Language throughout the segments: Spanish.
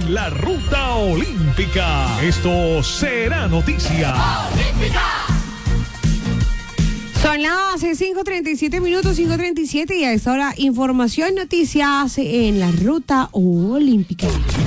en la ruta olímpica. Esto será noticia. ¡Olímpica! Son las 5:37 minutos, 5:37, y a esta hora información, noticias en la ruta olímpica.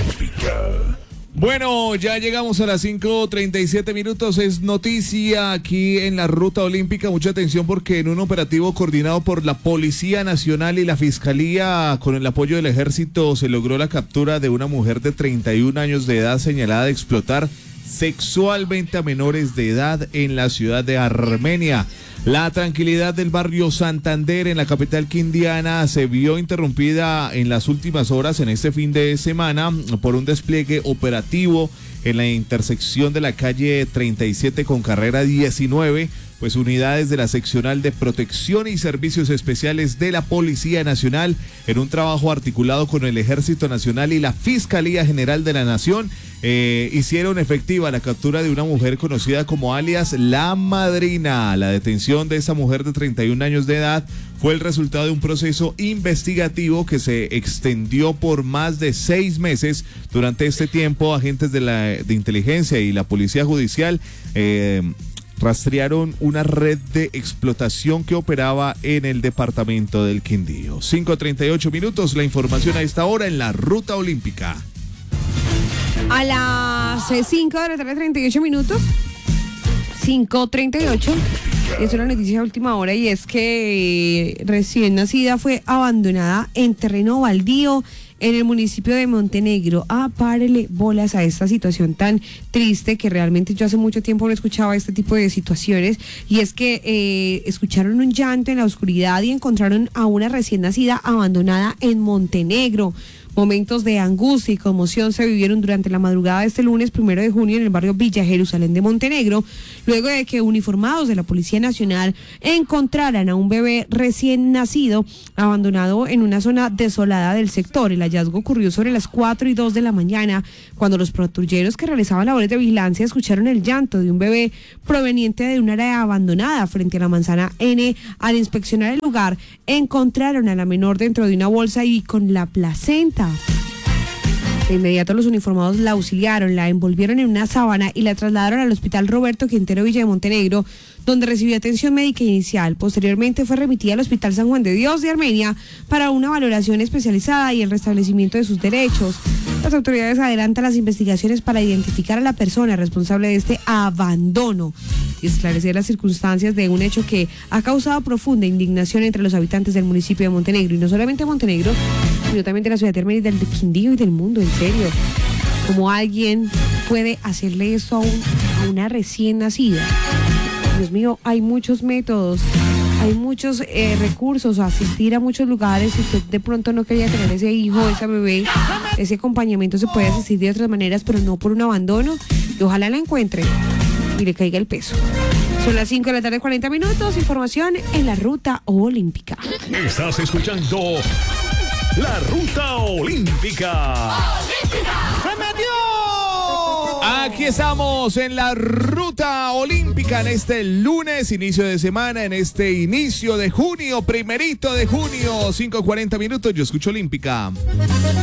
Bueno, ya llegamos a las 5:37 minutos, es noticia aquí en la ruta olímpica. Mucha atención porque en un operativo coordinado por la Policía Nacional y la Fiscalía con el apoyo del Ejército se logró la captura de una mujer de 31 años de edad señalada de explotar sexualmente a menores de edad en la ciudad de Armenia. La tranquilidad del barrio Santander en la capital quindiana se vio interrumpida en las últimas horas en este fin de semana por un despliegue operativo en la intersección de la calle 37 con carrera 19, pues unidades de la seccional de protección y servicios especiales de la Policía Nacional, en un trabajo articulado con el Ejército Nacional y la Fiscalía General de la Nación, hicieron efectiva la captura de una mujer conocida como alias La Madrina. La detención de esa mujer de 31 años de edad fue el resultado de un proceso investigativo que se extendió por más de 6 meses. Durante este tiempo, agentes de inteligencia y la Policía Judicial rastrearon una red de explotación que operaba en el departamento del Quindío. 5:38 minutos, la información a esta hora en la ruta olímpica. A las 5 de la tarde, 38 minutos, 5:38, es una noticia de última hora, y es que recién nacida fue abandonada en terreno baldío en el municipio de Montenegro. Párele bolas a esta situación tan triste, que realmente yo hace mucho tiempo no escuchaba este tipo de situaciones, y es que escucharon un llanto en la oscuridad y encontraron a una recién nacida abandonada en Montenegro. Momentos de angustia y conmoción se vivieron durante la madrugada de este lunes 1 de junio en el barrio Villa Jerusalén de Montenegro, luego de que uniformados de la Policía Nacional encontraran a un bebé recién nacido abandonado en una zona desolada del sector. El hallazgo ocurrió sobre las 4:02 de la mañana, cuando los patrulleros que realizaban labores de vigilancia escucharon el llanto de un bebé proveniente de un área abandonada frente a la manzana N. Al inspeccionar el lugar, encontraron a la menor dentro de una bolsa y con la placenta. De inmediato los uniformados la auxiliaron, la envolvieron en una sábana y la trasladaron al Hospital Roberto Quintero Villa de Montenegro, donde recibió atención médica inicial. Posteriormente fue remitida al Hospital San Juan de Dios de Armenia para una valoración especializada y el restablecimiento de sus derechos. Las autoridades adelantan las investigaciones para identificar a la persona responsable de este abandono y esclarecer las circunstancias de un hecho que ha causado profunda indignación entre los habitantes del municipio de Montenegro, y no solamente de Montenegro, sino también de la ciudad de Armenia y del Quindío y del mundo. En serio, ¿cómo alguien puede hacerle esto a una recién nacida? Dios mío, hay muchos métodos, hay muchos recursos, asistir a muchos lugares. Si usted de pronto no quería tener ese hijo, esa bebé, ese acompañamiento se puede asistir de otras maneras, pero no por un abandono, y ojalá la encuentre y le caiga el peso. Son las 5 de la tarde, 40 minutos, información en la ruta olímpica. Estás escuchando la ruta olímpica. ¡Se metió! Aquí estamos en la ruta olímpica en este lunes, inicio de semana, en este inicio de junio, 1 de junio, 5:40 minutos. Yo escucho olímpica.